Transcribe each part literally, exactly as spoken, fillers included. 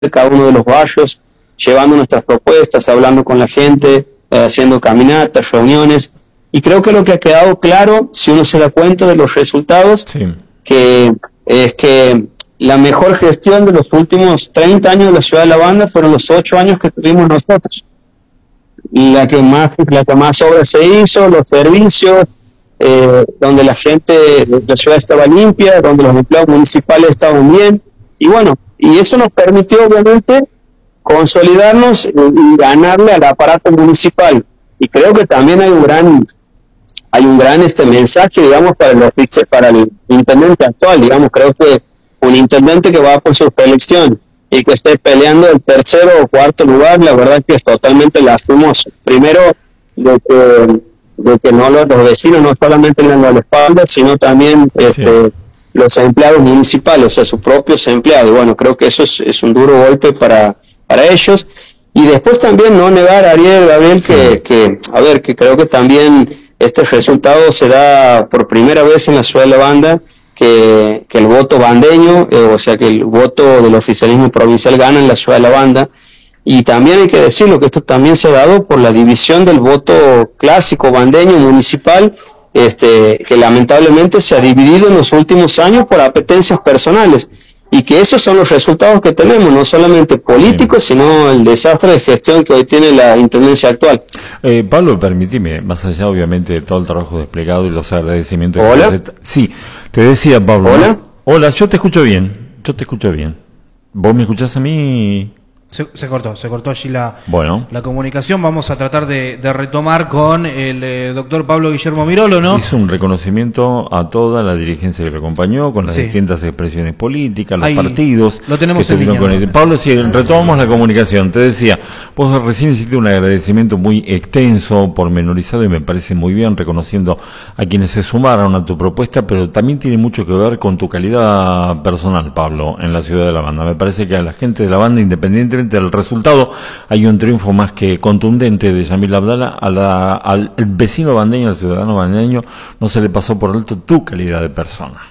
cada uno de los barrios, llevando nuestras propuestas, hablando con la gente, eh, haciendo caminatas, reuniones, y creo que lo que ha quedado claro, si uno se da cuenta de los resultados, sí. que es que la mejor gestión de los últimos treinta años de la ciudad de La Banda fueron los ocho años que tuvimos nosotros. La que más, la que más obras se hizo, los servicios, eh, donde la gente de la ciudad estaba limpia, donde los empleados municipales estaban bien, y bueno, y eso nos permitió obviamente consolidarnos y ganarle al aparato municipal. Y creo que también hay un gran hay un gran este mensaje, digamos, para el oficio, para el intendente actual, digamos, creo que un intendente que va por su reelección y que esté peleando el tercero o cuarto lugar, la verdad que es totalmente lastimoso. Primero, de que, de que no los, los vecinos no solamente le dan la espalda, sino también este, sí. los empleados municipales, o sea, sus propios empleados. Y bueno, creo que eso es, es un duro golpe para, para ellos. Y después también no negar, Ariel, Gabriel, sí. que, que, a ver, que creo que también este resultado se da por primera vez en la ciudad de La Banda, que, que el voto bandeño, eh, o sea que el voto del oficialismo provincial gana en la ciudad de La Banda, y también hay que decirlo que esto también se ha dado por la división del voto clásico bandeño municipal, este, que lamentablemente se ha dividido en los últimos años por apetencias personales, y que esos son los resultados que tenemos, no solamente políticos, sí. sino el desastre de gestión que hoy tiene la intendencia actual. Eh, Pablo, permíteme, más allá obviamente de todo el trabajo desplegado y los agradecimientos. Hola. Que te... Sí, te decía, Pablo. Hola. Más... Hola, yo te escucho bien, yo te escucho bien. ¿Vos me escuchás a mí? Se, se cortó, se cortó allí la, bueno. la comunicación. Vamos a tratar de, de retomar con el eh, doctor Pablo Guillermo Mirolo, ¿no? Hizo un reconocimiento a toda la dirigencia que lo acompañó, con las sí. distintas expresiones políticas, los Ahí partidos. Lo tenemos que en línea, con él. Pablo, si retomamos la comunicación, te decía, vos recién hiciste un agradecimiento muy extenso, pormenorizado, y me parece muy bien, reconociendo a quienes se sumaron a tu propuesta, pero también tiene mucho que ver con tu calidad personal, Pablo, en la ciudad de La Banda. Me parece que a la gente de La Banda, independientemente del resultado, hay un triunfo más que contundente de Yamil Abdala. A la, al vecino bandeño, al ciudadano bandeño, no se le pasó por alto tu calidad de persona.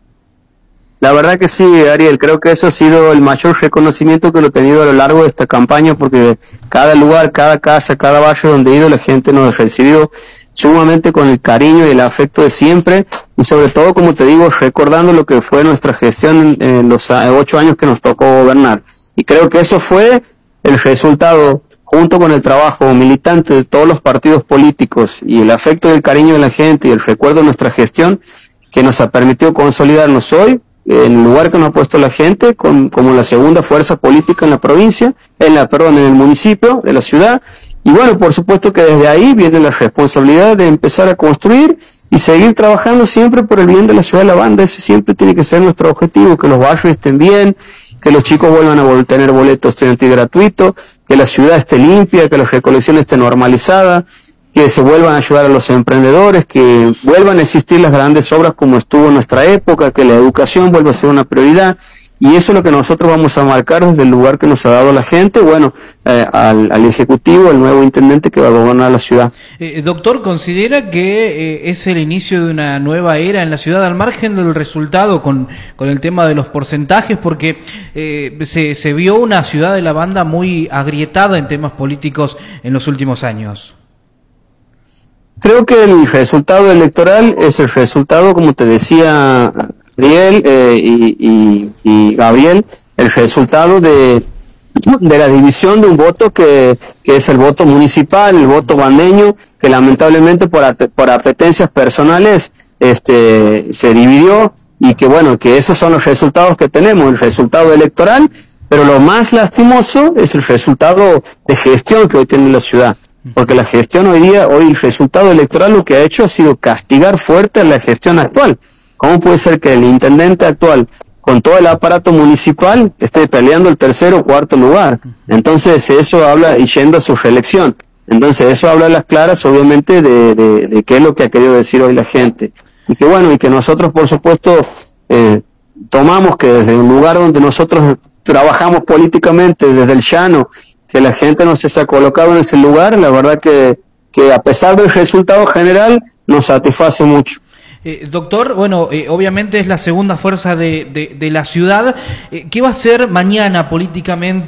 La verdad que sí, Ariel, creo que eso ha sido el mayor reconocimiento que lo he tenido a lo largo de esta campaña, porque cada lugar, cada casa, cada barrio donde he ido, la gente nos ha recibido sumamente con el cariño y el afecto de siempre, y sobre todo, como te digo, recordando lo que fue nuestra gestión en los ocho años que nos tocó gobernar. Y creo que eso fue el resultado, junto con el trabajo militante de todos los partidos políticos y el afecto y el cariño de la gente y el recuerdo de nuestra gestión, que nos ha permitido consolidarnos hoy en el lugar que nos ha puesto la gente, con, como la segunda fuerza política en la provincia, en la, perdón, en el municipio de la ciudad. Y bueno, por supuesto que desde ahí viene la responsabilidad de empezar a construir y seguir trabajando siempre por el bien de la ciudad de La Banda. Ese siempre tiene que ser nuestro objetivo, que los barrios estén bien, que los chicos vuelvan a tener boletos estudiantil gratuito, que la ciudad esté limpia, que la recolección esté normalizada, que se vuelvan a ayudar a los emprendedores, que vuelvan a existir las grandes obras como estuvo en nuestra época, que la educación vuelva a ser una prioridad. Y eso es lo que nosotros vamos a marcar desde el lugar que nos ha dado la gente, bueno, eh, al, al Ejecutivo, el nuevo intendente que va a gobernar la ciudad. Eh, doctor, ¿considera que eh, es el inicio de una nueva era en la ciudad, al margen del resultado con, con el tema de los porcentajes? Porque eh, se, se vio una ciudad de La Banda muy agrietada en temas políticos en los últimos años. Creo que el resultado electoral es el resultado, como te decía Ariel eh, y, y, y Gabriel, el resultado de, de la división de un voto que, que es el voto municipal, el voto bandeño, que lamentablemente por, por apetencias personales este, se dividió, y que bueno, que esos son los resultados que tenemos, el resultado electoral, pero lo más lastimoso es el resultado de gestión que hoy tiene la ciudad. Porque la gestión hoy día, hoy el resultado electoral lo que ha hecho ha sido castigar fuerte a la gestión actual. ¿Cómo puede ser que el intendente actual, con todo el aparato municipal, esté peleando el tercero o cuarto lugar? Entonces eso habla, y yendo a su reelección. Entonces eso habla a las claras, obviamente, de, de, de qué es lo que ha querido decir hoy la gente. Y que bueno, y que nosotros, por supuesto, eh, tomamos que desde un lugar donde nosotros trabajamos políticamente, desde el llano, que la gente nos haya colocado en ese lugar, la verdad que, que a pesar del resultado general, nos satisface mucho. Eh, doctor, bueno, eh, obviamente es la segunda fuerza de, de, de la ciudad. Eh, ¿Qué va a hacer mañana políticamente